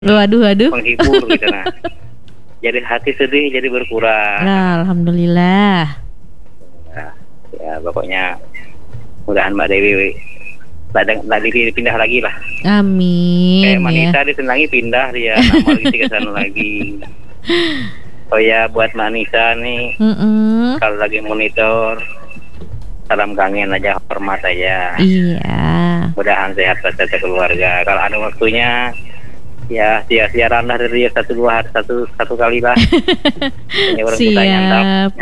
Waduh, waduh. menghibur gitu nah. Jadi hati sedih jadi berkurang. Nah, alhamdulillah. Nah, ya pokoknya mudahan Mbak Dewi Mbak Dewi pindah lagi lah. Amin. Kayak Ya. Manisa disenangi pindah dia nama lagi ke sana lagi. Oh ya buat Manisa nih, kalau lagi monitor salam kangen aja, hormat aja. Iya. Mudahan sehat satu keluarga. Kalau ada waktunya ya siaran lah dari dia satu kali lah. Ini orang kita nyantap.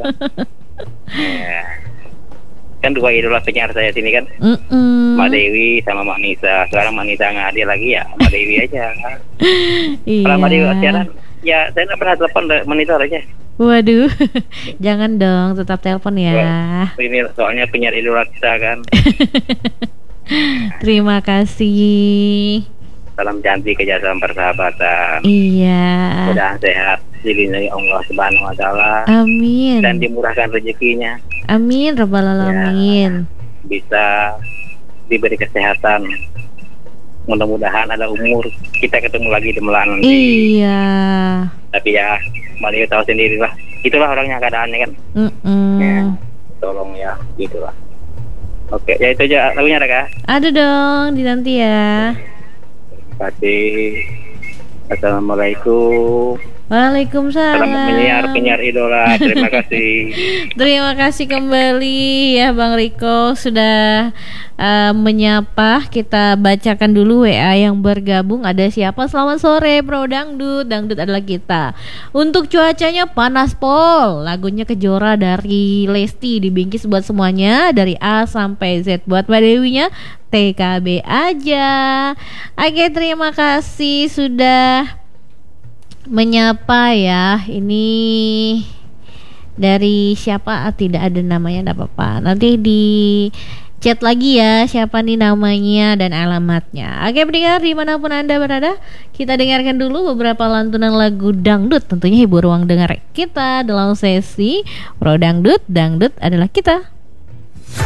Ya. Kan dua idola penyiar saya sini kan, Mbak Dewi sama Mbak Nisa. Sekarang Mbak Nisa nggak ada lagi ya, Mbak Dewi aja. Iya. Kalau Mbak Dewi siaran, ya saya nggak pernah telepon monitor aja. Waduh, jangan dong, tetap telepon ya. Ini soalnya penyiar idola kita kan. Terima kasih. Salam cantik, salam persahabatan. Iya. Mudah sehat, dilindungi Allah Subhanahu Wa Taala. Amin. Dan dimurahkan rezekinya. Amin, Rabbal Alamin. Ya, bisa diberi kesehatan. Mudah-mudahan ada umur kita ketemu lagi di Melan nanti. Iya. Tapi ya, Mbak tahu sendiri lah. Itulah orangnya keadaannya kan. Ya, tolong ya, gitulah. Oke, ya itu aja lagunya ada kah? Ada dong, dinanti ya. Terima kasih. Assalamualaikum. Waalaikumsalam. Selamat penyiar idola. Terima kasih. Terima kasih kembali ya Bang Riko sudah menyapa. Kita bacakan dulu WA yang bergabung. Ada siapa? Selamat sore Bro Dangdut. Dangdut adalah kita. Untuk cuacanya panas pol. Lagunya Kejora dari Lesti dibingkis buat semuanya dari A sampai Z. Buat Mbak Dewinya TKB aja. Oke, terima kasih sudah menyapa ya. Ini dari siapa? Tidak ada namanya, tidak apa-apa. Nanti di chat lagi ya siapa nih namanya dan alamatnya. Oke pendengar dimanapun Anda berada, kita dengarkan dulu beberapa lantunan lagu dangdut. Tentunya hibur ruang dengar kita dalam sesi Pro Dangdut. Dangdut adalah kita.